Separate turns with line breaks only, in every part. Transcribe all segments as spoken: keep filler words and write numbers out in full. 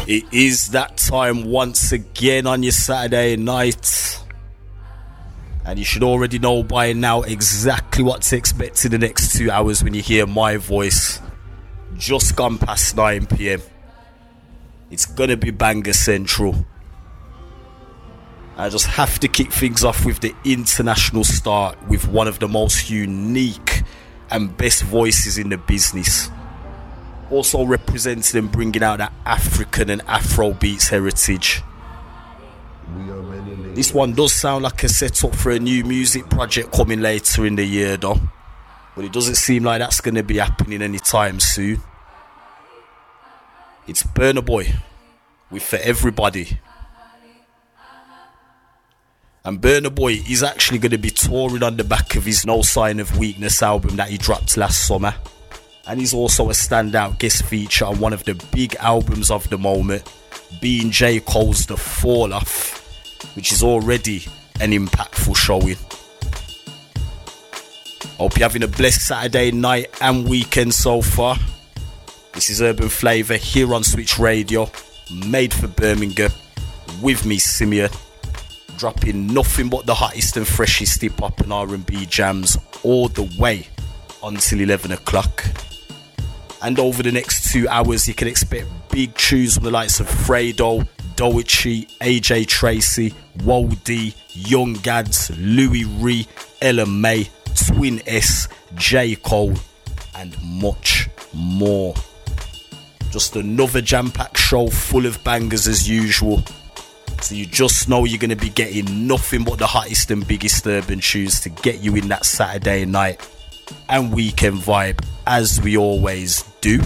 It is that time once again on your Saturday night. And you should already know by now exactly what to expect in the next two hours when you hear my voice. Just gone past nine p.m. It's gonna be banger central. I just have to kick things off with the international start with one of the most unique and best voices in the business. Also representing and bringing out that African and Afrobeats heritage. This one does sound like a setup for a new music project coming later in the year though. But it doesn't seem like that's going to be happening anytime soon. It's Burna Boy with For Everybody. And Burna Boy is actually going to be touring on the back of his No Sign of Weakness album that he dropped last summer. And he's also a standout guest feature on one of the big albums of the moment, being J. Cole's The Fall Off, which is already an impactful showing. Hope you're having a blessed Saturday night and weekend so far. This is Urban Flavour here on Switch Radio, made for Birmingham, with me Simeon, dropping nothing but the hottest and freshest hip hop and R and B jams all the way until eleven o'clock. And over the next two hours you can expect big tunes from the likes of Fredo, Doechii, A J Tracy, Wody, Young Gads, Louis Ree, Ella May, Twin S, J. Cole, and much more. Just another jam-packed show full of bangers as usual. So you just know you're going to be getting nothing but the hottest and biggest urban tunes to get you in that Saturday night and weekend vibe, as we always do.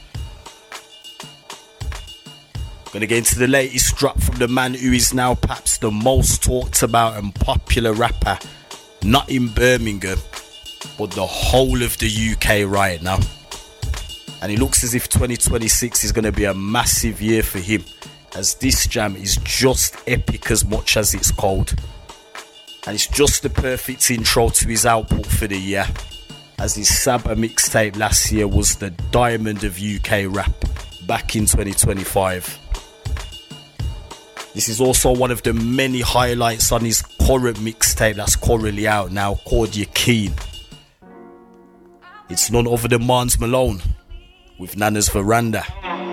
Gonna get into the latest drop from the man who is now perhaps the most talked about and popular rapper, not in Birmingham, but the whole of the U K right now. And it looks as if twenty twenty-six is gonna be a massive year for him, as this jam is just epic as much as it's cold. And it's just the perfect intro to his output for the year, as his Saba mixtape last year was the diamond of U K rap back in twenty twenty-five. This is also one of the many highlights on his current mixtape that's currently out now, called You Keen. It's none other than Mans Malone with Nana's Veranda.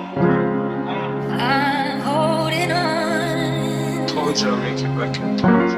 I'm holding on. Told you I'll make it back.